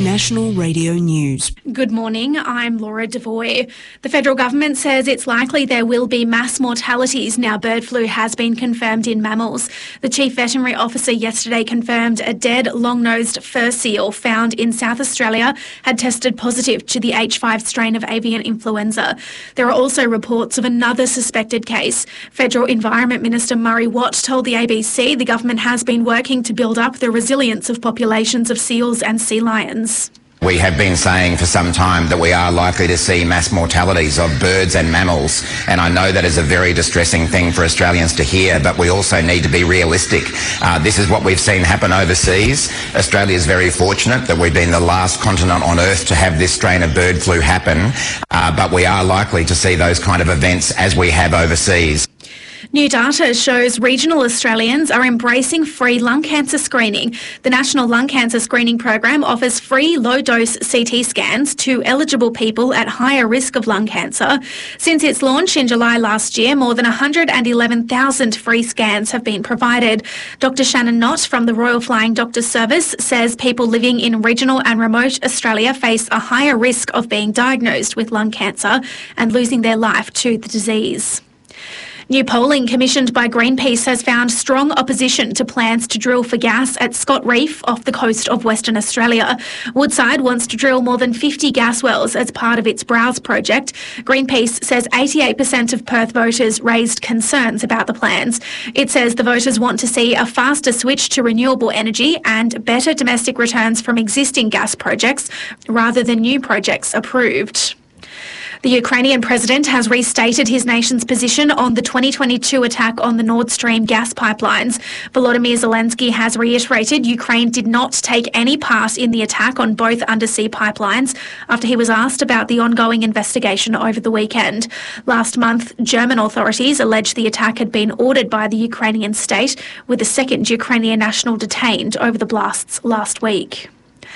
National Radio News. Good morning, I'm Laura Devoy. The federal government says it's likely there will be mass mortalities now bird flu has been confirmed in mammals. The Chief Veterinary Officer yesterday confirmed a dead long-nosed fur seal found in South Australia had tested positive to the H5 strain of avian influenza. There are also reports of another suspected case. Federal Environment Minister Murray Watt told the ABC the government has been working to build up the resilience of populations of seals and sea lions. We have been saying for some time that we are likely to see mass mortalities of birds and mammals, and I know that is a very distressing thing for Australians to hear, but we also need to be realistic. This is what we've seen happen overseas. Australia is very fortunate that we've been the last continent on Earth to have this strain of bird flu happen, but we are likely to see those kind of events as we have overseas. New data shows regional Australians are embracing free lung cancer screening. The National Lung Cancer Screening Program offers free low-dose CT scans to eligible people at higher risk of lung cancer. Since its launch in July last year, more than 111,000 free scans have been provided. Dr Shannon Knott from the Royal Flying Doctors Service says people living in regional and remote Australia face a higher risk of being diagnosed with lung cancer and losing their life to the disease. New polling commissioned by Greenpeace has found strong opposition to plans to drill for gas at Scott Reef off the coast of Western Australia. Woodside wants to drill more than 50 gas wells as part of its Browse project. Greenpeace says 88% of Perth voters raised concerns about the plans. It says the voters want to see a faster switch to renewable energy and better domestic returns from existing gas projects rather than new projects approved. The Ukrainian president has restated his nation's position on the 2022 attack on the Nord Stream gas pipelines. Volodymyr Zelensky has reiterated Ukraine did not take any part in the attack on both undersea pipelines after he was asked about the ongoing investigation over the weekend. Last month, German authorities alleged the attack had been ordered by the Ukrainian state, with a second Ukrainian national detained over the blasts last week.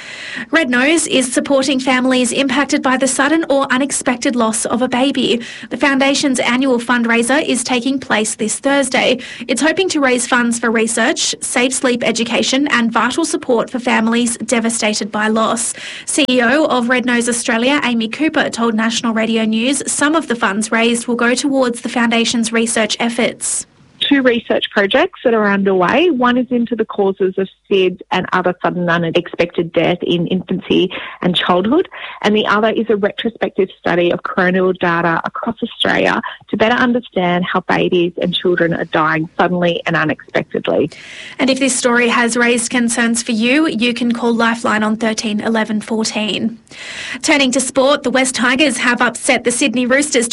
Red Nose is supporting families impacted by the sudden or unexpected loss of a baby. The foundation's annual fundraiser is taking place this Thursday. It's hoping to raise funds for research, safe sleep education and vital support for families devastated by loss. CEO of Red Nose Australia, Amy Cooper, told National Radio News some of the funds raised will go towards the foundation's research efforts. 2 research projects that are underway. One is into the causes of SIDS and other sudden unexpected death in infancy and childhood, and the other is a retrospective study of coronial data across Australia to better understand how babies and children are dying suddenly and unexpectedly. And if this story has raised concerns for you, you can call Lifeline on 13 11 14. Turning to sport, the West Tigers have upset the Sydney Roosters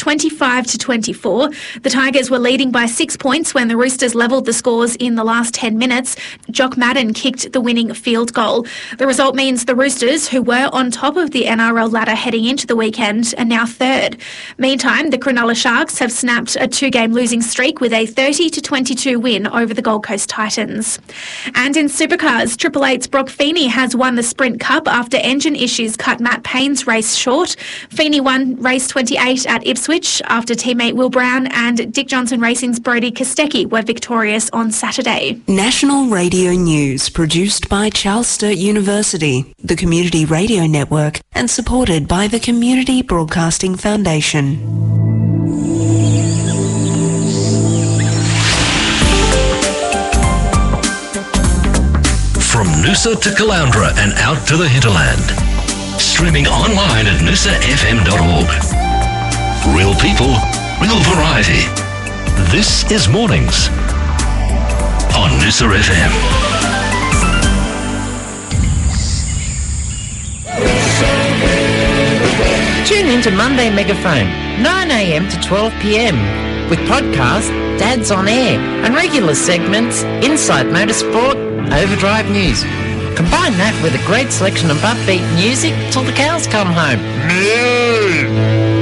25-24. The Tigers were leading by 6 points when the Roosters levelled the scores in the last 10 minutes. Jock Madden kicked the winning field goal. The result means the Roosters, who were on top of the NRL ladder heading into the weekend, are now third. Meantime, the Cronulla Sharks have snapped a 2-game losing streak with a 30-22 win over the Gold Coast Titans. And in Supercars, Triple 8's Brock Feeney has won the Sprint Cup after engine issues cut Matt Payne's race short. Feeney won race 28 at Ipswich after teammate Will Brown and Dick Johnson Racing's Brodie Kostecki were victorious on Saturday. National Radio News, produced by Charles Sturt University, the Community Radio Network, and supported by the Community Broadcasting Foundation. From Noosa to Caloundra and out to the hinterland. Streaming online at noosafm.org. Real people, real variety. This is Mornings on Noosa FM. Tune into Monday Megaphone, 9 a.m. to 12 p.m. with podcast Dad's on Air and regular segments Inside Motorsport, Overdrive News. Combine that with a great selection of upbeat music till the cows come home.